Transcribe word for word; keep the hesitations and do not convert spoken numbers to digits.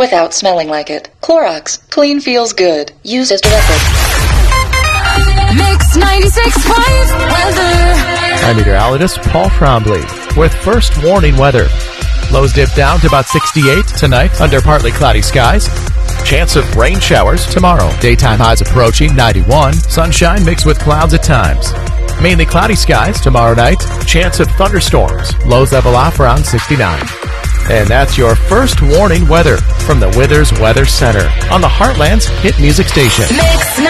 without smelling like it. Clorox. Clean feels good. Use as directed. Mix ninety-six point weather. I'm meteorologist Paul Trombley with first warning weather. Lows dip down to about sixty-eight tonight under partly cloudy skies. Chance of rain showers tomorrow. Daytime highs approaching ninety-one. Sunshine mixed with clouds at times. Mainly cloudy skies tomorrow night. Chance of thunderstorms. Lows level off around sixty-nine. And that's your first warning weather from the Withers Weather Center on the Heartland's hit music station. Mix